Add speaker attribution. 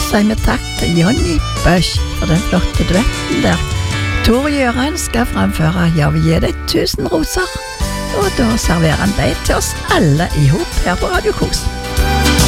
Speaker 1: sier vi takk til Jonny Bøsch for den flotte duetten der. Tor Gjøran skal framføre «Jeg vil gi deg 1000 roser», og da serverer han deg til oss alle i hop her på Radio Kos.